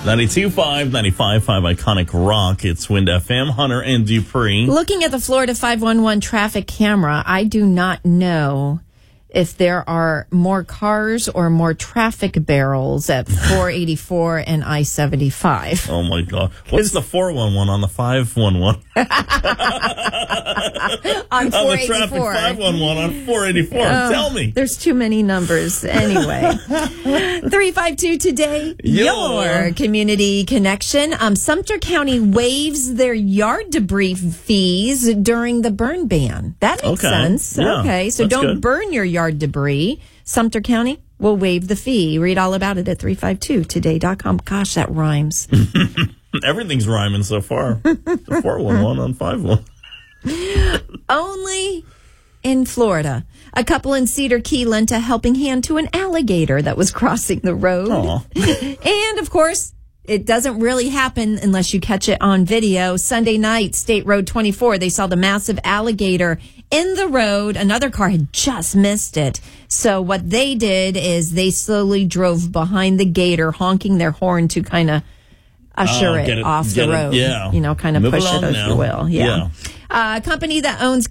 92.5, 95.5 Iconic Rock. It's Wind FM, Hunter and Dupree. Looking at the Florida 511 traffic camera, I do not know if there are more cars or more traffic barrels at 484 and I-75. Oh, my God. What's the 411 on the 511? On 484. On the traffic 511 on 484. Tell me. There's too many numbers. Anyway. 352 today, your community connection. Sumter County waives their yard debris fees during the burn ban. That makes sense. Yeah, okay, so don't good. burn your yard debris. Sumter County will waive the fee. Read all about it at 352today.com. Gosh, that rhymes. Everything's rhyming so far. The 411 on 511. Only in Florida, a couple in Cedar Key lent a helping hand to an alligator that was crossing the road. And, of course, it doesn't really happen unless you catch it on video. Sunday night, State Road 24, they saw the massive alligator in the road. Another car had just missed it. So what they did is they slowly drove behind the gator, honking their horn to kind of usher it off the road. Yeah. You know, kind of push it, if now. you will. Yeah. A company that owns